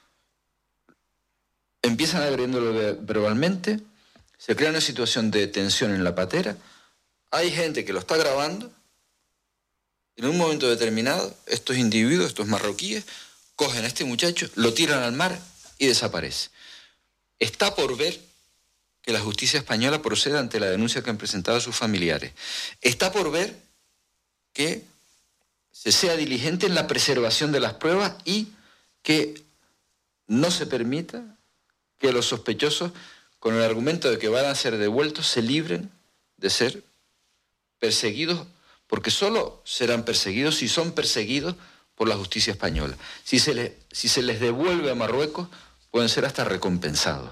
empiezan agrediéndolo verbalmente, se crea una situación de tensión en la patera, hay gente que lo está grabando, en un momento determinado estos individuos, estos marroquíes, cogen a este muchacho, lo tiran al mar y desaparece. Está por ver que la justicia española proceda ante la denuncia que han presentado sus familiares. Está por ver que se sea diligente en la preservación de las pruebas y que no se permita que los sospechosos, con el argumento de que van a ser devueltos, se libren de ser perseguidos, porque solo serán perseguidos si son perseguidos por la justicia española. Si se les, si se les devuelve a Marruecos, pueden ser hasta recompensados.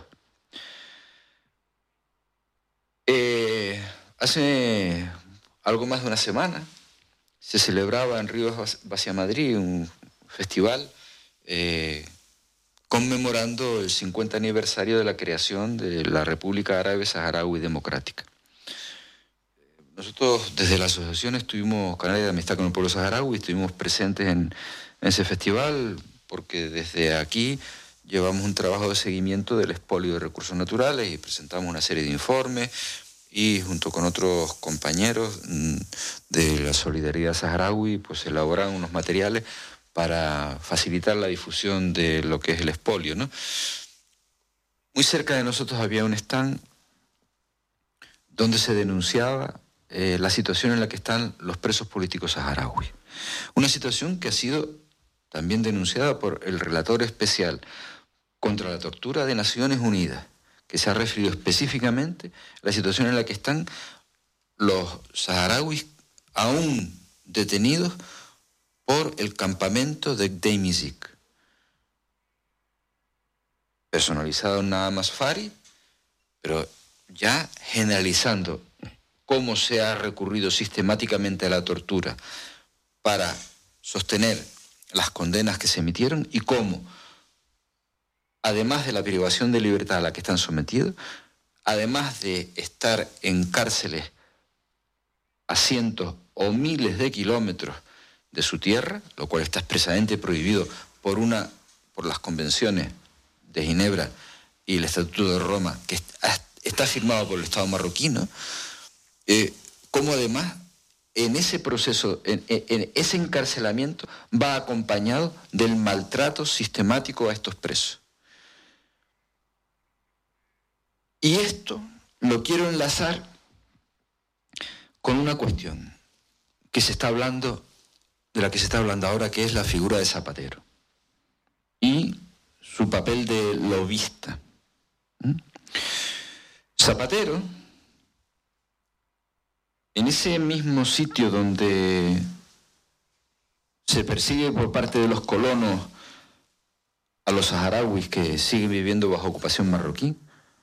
Eh, hace algo más de una semana se celebraba en Rivas Vacia Madrid un festival eh, conmemorando el cincuenta aniversario de la creación de la República Árabe Saharaui Democrática. Nosotros desde la asociación estuvimos, Canales de Amistad con el Pueblo Saharaui, estuvimos presentes en, en ese festival porque desde aquí llevamos un trabajo de seguimiento del expolio de recursos naturales y presentamos una serie de informes y junto con otros compañeros de la Solidaridad Saharaui pues elaboran unos materiales para facilitar la difusión de lo que es el expolio, ¿no? Muy cerca de nosotros había un stand donde se denunciaba eh, la situación en la que están los presos políticos saharauis. Una situación que ha sido también denunciada por el relator especial contra la tortura de Naciones Unidas, que se ha referido específicamente a la situación en la que están los saharauis aún detenidos por el campamento de Gdeim-Izik, personalizado nada más Fari, pero ya generalizando cómo se ha recurrido sistemáticamente a la tortura para sostener las condenas que se emitieron y cómo, además de la privación de libertad a la que están sometidos, además de estar en cárceles a cientos o miles de kilómetros de su tierra, lo cual está expresamente prohibido por, una, por las convenciones de Ginebra y el Estatuto de Roma, que está firmado por el Estado marroquí, ¿no? Eh, como además en ese proceso, en, en ese encarcelamiento, va acompañado del maltrato sistemático a estos presos. Y esto lo quiero enlazar con una cuestión que se está hablando, de la que se está hablando ahora, que es la figura de Zapatero y su papel de lobista. ¿Mm? Zapatero, en ese mismo sitio donde se persigue por parte de los colonos a los saharauis que siguen viviendo bajo ocupación marroquí,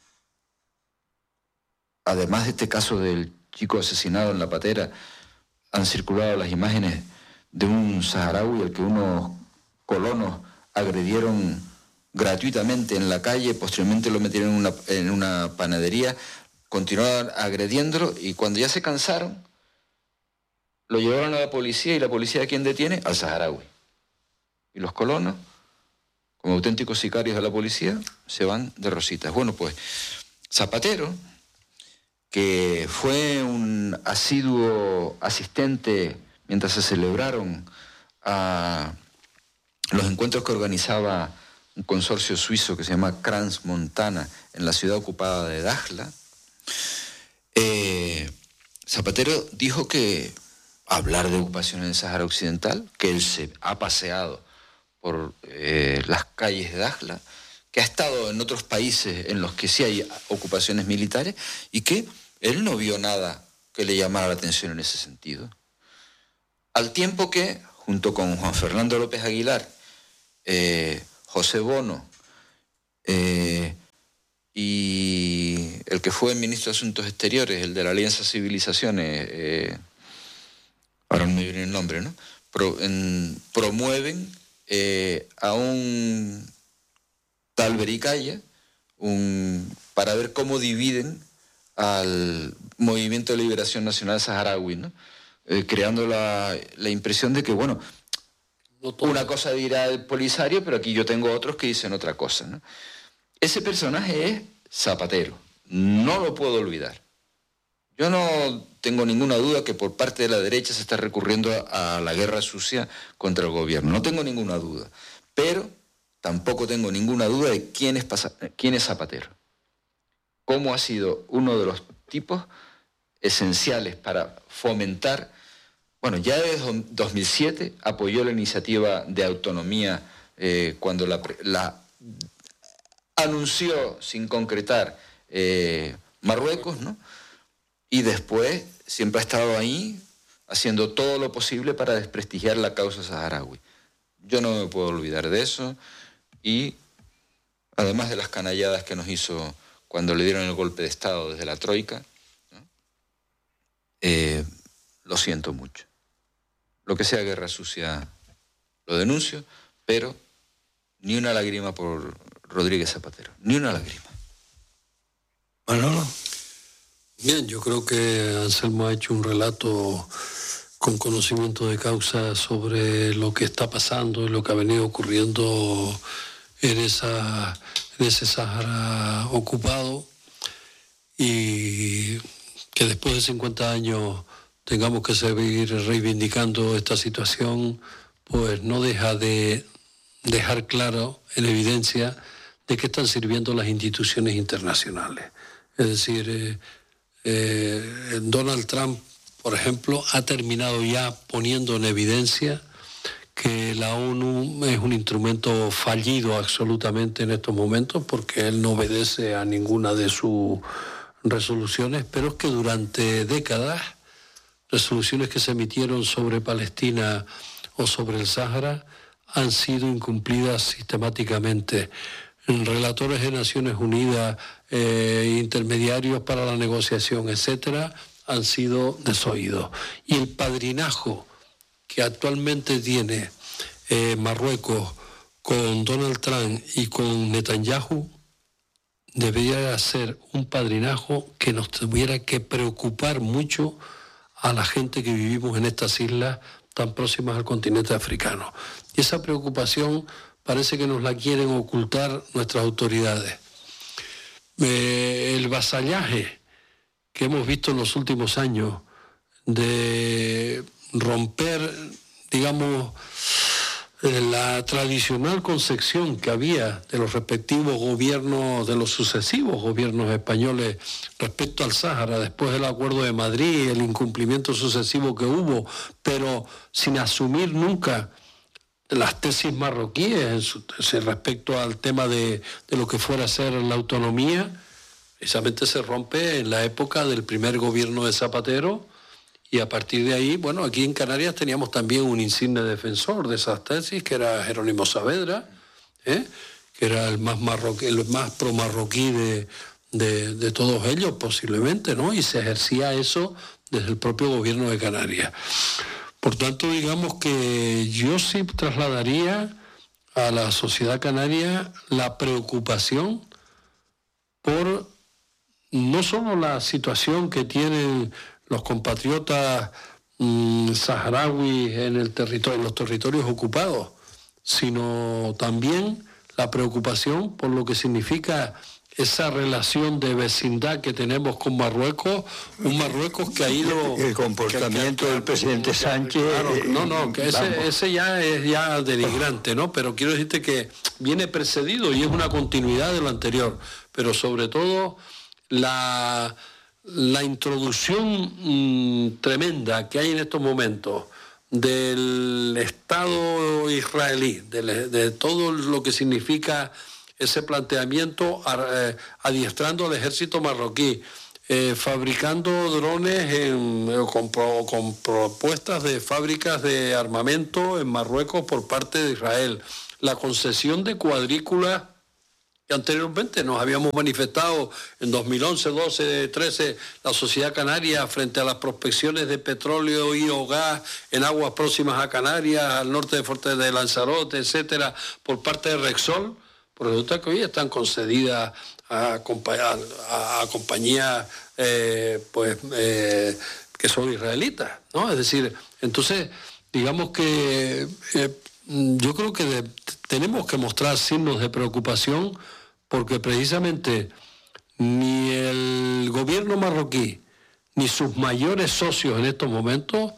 además de este caso del chico asesinado en la patera, han circulado las imágenes de un saharaui al que unos colonos agredieron gratuitamente en la calle, posteriormente lo metieron en una, en una panadería, continuaron agrediéndolo y cuando ya se cansaron, lo llevaron a la policía y la policía, ¿a quién detiene? Al saharaui. Y los colonos, como auténticos sicarios de la policía, se van de rositas. Bueno, pues Zapatero, que fue un asiduo asistente mientras se celebraron a los encuentros que organizaba un consorcio suizo que se llama Crans Montana en la ciudad ocupada de Dakhla, eh, Zapatero dijo que hablar de ocupación en el Sáhara Occidental, que él se ha paseado por eh, las calles de Dakhla, que que ha estado en otros países en los que sí hay ocupaciones militares y que él no vio nada que le llamara la atención en ese sentido. Al tiempo que, junto con Juan Fernando López Aguilar, eh, José Bono eh, y el que fue ministro de Asuntos Exteriores, el de la Alianza Civilizaciones, eh, ahora no me viene el nombre, ¿no? Pro, en, promueven eh, a un tal Bericaya un, para ver cómo dividen al Movimiento de Liberación Nacional Saharaui, ¿no? Eh, creando la, la impresión de que, bueno, no una cosa dirá el Polisario, pero aquí yo tengo otros que dicen otra cosa, ¿no? Ese personaje es Zapatero, no lo puedo olvidar. Yo no tengo ninguna duda que por parte de la derecha se está recurriendo a, a la guerra sucia contra el gobierno, no tengo ninguna duda, pero tampoco tengo ninguna duda de quién es, quién es Zapatero, cómo ha sido uno de los tipos esenciales para fomentar, bueno, ya desde dos mil siete apoyó la iniciativa de autonomía eh, cuando la, la anunció sin concretar eh, Marruecos, ¿no? Y después siempre ha estado ahí haciendo todo lo posible para desprestigiar la causa saharaui. Yo no me puedo olvidar de eso y además de las canalladas que nos hizo cuando le dieron el golpe de Estado desde la Troika, ¿no? eh, lo siento mucho. Lo que sea guerra sucia lo denuncio, pero ni una lágrima por Rodríguez Zapatero, ni una lágrima. Manolo. Bien, yo creo que Anselmo ha hecho un relato con conocimiento de causa sobre lo que está pasando y lo que ha venido ocurriendo en, esa, en ese Sáhara ocupado, y que después de cincuenta años tengamos que seguir reivindicando esta situación, pues no deja de dejar claro, en evidencia, de qué están sirviendo las instituciones internacionales. Es decir, eh, eh, Donald Trump, por ejemplo, ha terminado ya poniendo en evidencia que la ONU es un instrumento fallido absolutamente en estos momentos, porque él no obedece a ninguna de sus resoluciones, pero es que durante décadas, resoluciones que se emitieron sobre Palestina o sobre el Sáhara han sido incumplidas sistemáticamente. Relatores de Naciones Unidas, eh, intermediarios para la negociación, etcétera, han sido desoídos. Y el padrinajo que actualmente tiene eh, Marruecos con Donald Trump y con Netanyahu debería ser un padrinajo que nos tuviera que preocupar mucho a la gente que vivimos en estas islas tan próximas al continente africano. Y esa preocupación parece que nos la quieren ocultar nuestras autoridades. Eh, el vasallaje que hemos visto en los últimos años de romper, digamos, eh, la tradicional concepción que había de los respectivos gobiernos, de los sucesivos gobiernos españoles respecto al Sáhara, después del Acuerdo de Madrid, el incumplimiento sucesivo que hubo, pero sin asumir nunca las tesis marroquíes en su, en respecto al tema de, de lo que fuera a ser la autonomía, precisamente se rompe en la época del primer gobierno de Zapatero, y a partir de ahí, bueno, aquí en Canarias teníamos también un insigne defensor de esas tesis, que era Jerónimo Saavedra, ¿eh? que era el más marroquí, el más pro-marroquí de, de, de todos ellos, posiblemente, ¿no? Y se ejercía eso desde el propio gobierno de Canarias. Por tanto, digamos que yo sí trasladaría a la sociedad canaria la preocupación por no solo la situación que tienen los compatriotas mmm, saharauis en, el territorio, en los territorios ocupados, sino también la preocupación por lo que significa esa relación de vecindad que tenemos con Marruecos, un Marruecos que ha ido... El comportamiento que, que, del presidente Sánchez... Claro, no, no, que ese, ese ya es ya denigrante, ¿no? Pero quiero decirte que viene precedido y es una continuidad de lo anterior. Pero sobre todo la, la introducción mmm, tremenda que hay en estos momentos del Estado israelí, de, de todo lo que significa ese planteamiento eh, adiestrando al ejército marroquí, eh, fabricando drones en, eh, con, pro, con propuestas de fábricas de armamento en Marruecos por parte de Israel, la concesión de cuadrículas que anteriormente nos habíamos manifestado en dos mil once, doce, trece, la sociedad canaria frente a las prospecciones de petróleo y o gas en aguas próximas a Canarias, al norte de Fuerte de Lanzarote, etcétera, por parte de Repsol, pues resulta que hoy están concedidas a, a, a compañías eh, pues, eh, que son israelitas, ¿no? Es decir, entonces, digamos que eh, yo creo que de, tenemos que mostrar signos de preocupación, porque precisamente ni el gobierno marroquí ni sus mayores socios en estos momentos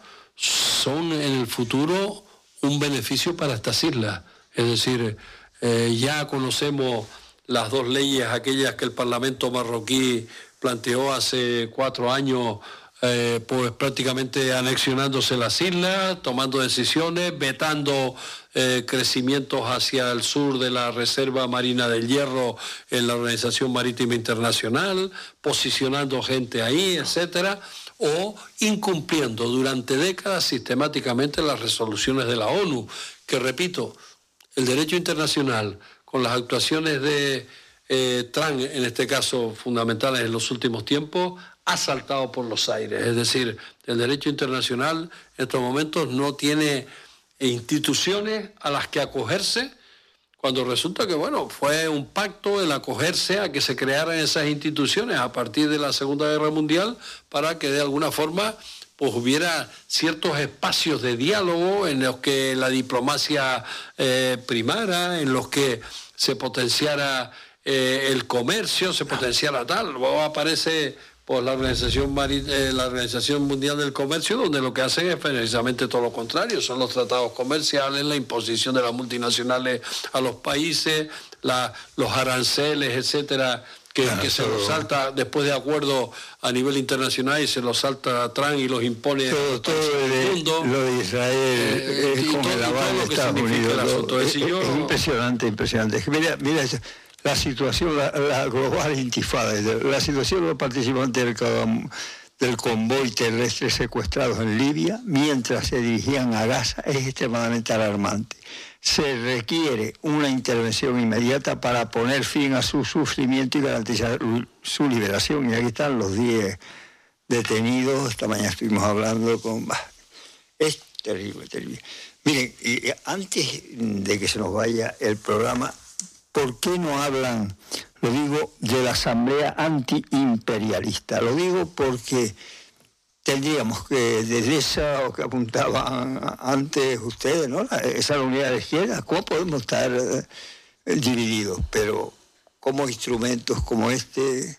son en el futuro un beneficio para estas islas. Es decir, eh, ya conocemos las dos leyes, aquellas que el Parlamento marroquí planteó hace cuatro años, eh, pues prácticamente anexionándose las islas, tomando decisiones, vetando eh, crecimientos hacia el sur de la Reserva Marina del Hierro en la Organización Marítima Internacional, posicionando gente ahí, etcétera, o incumpliendo durante décadas sistemáticamente las resoluciones de la ONU, que repito, el derecho internacional, con las actuaciones de eh, Trump, en este caso fundamentales en los últimos tiempos, ha saltado por los aires. Es decir, el derecho internacional en estos momentos no tiene instituciones a las que acogerse, cuando resulta que, bueno, fue un pacto el acogerse a que se crearan esas instituciones a partir de la Segunda Guerra Mundial para que de alguna forma pues hubiera ciertos espacios de diálogo en los que la diplomacia eh, primara, en los que se potenciara eh, el comercio, se potenciara tal. Luego aparece pues, la, Organización Mari- eh, la Organización Mundial del Comercio, donde lo que hacen es precisamente todo lo contrario, son los tratados comerciales, la imposición de las multinacionales a los países, la, los aranceles, etcétera, que, claro, que se los salta después de acuerdo a nivel internacional y se los salta a Trump y los impone todo, a todo el mundo. Lo de Israel eh, es como el aval de Estados Unidos. El asunto. Es, yo... es impresionante, impresionante. Mira, mira la situación, la, la global intifada, la situación de los participantes del, del convoy terrestre secuestrados en Libia mientras se dirigían a Gaza es extremadamente alarmante. Se requiere una intervención inmediata para poner fin a su sufrimiento y garantizar su liberación. Y aquí están los diez detenidos. Esta mañana estuvimos hablando con... Es terrible, terrible. Miren, y antes de que se nos vaya el programa, ¿por qué no hablan, lo digo, de la Asamblea Antiimperialista? Lo digo porque tendríamos que, desde esa que apuntaban antes ustedes, ¿no? Esa unidad de izquierda, ¿cómo podemos estar eh, divididos? Pero como instrumentos como este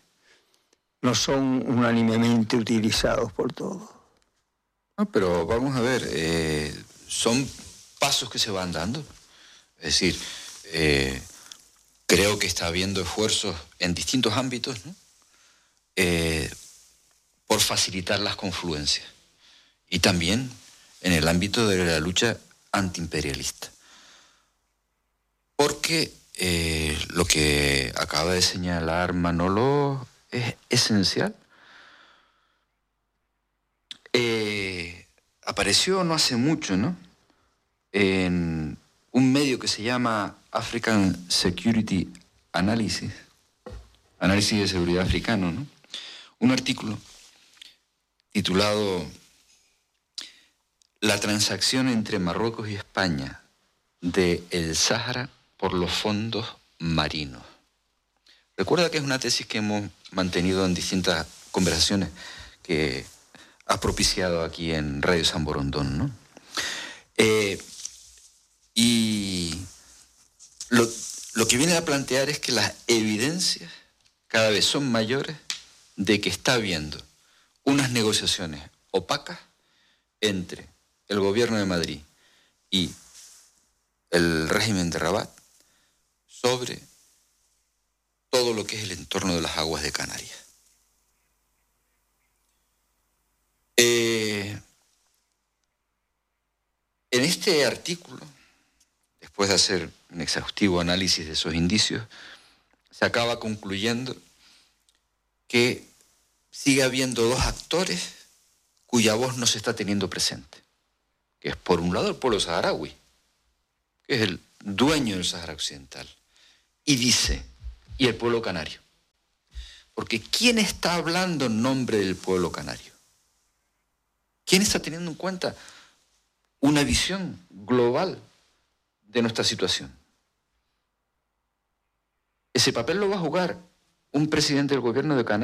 no son unánimemente utilizados por todos. No, pero vamos a ver, eh, son pasos que se van dando. Es decir, eh, creo que está habiendo esfuerzos en distintos ámbitos, ¿no? Eh, por facilitar las confluencias. Y también en el ámbito de la lucha antiimperialista. Porque eh, lo que acaba de señalar Manolo es esencial. Eh, apareció no hace mucho, ¿no?, en un medio que se llama African Security Analysis, análisis de seguridad africano, ¿no?, un artículo titulado La transacción entre Marruecos y España de el Sáhara por los fondos marinos. Recuerda que es una tesis que hemos mantenido en distintas conversaciones que has propiciado aquí en Radio San Borondón, ¿no? Eh, y lo, lo que viene a plantear es que las evidencias cada vez son mayores de que está habiendo unas negociaciones opacas entre el gobierno de Madrid y el régimen de Rabat sobre todo lo que es el entorno de las aguas de Canarias. Eh, en este artículo, después de hacer un exhaustivo análisis de esos indicios, se acaba concluyendo que sigue habiendo dos actores cuya voz no se está teniendo presente, que es por un lado el pueblo saharaui, que es el dueño del Sáhara Occidental, y dice, y el pueblo canario. Porque ¿quién está hablando en nombre del pueblo canario? ¿Quién está teniendo en cuenta una visión global de nuestra situación? Ese papel lo va a jugar un presidente del gobierno de Canarias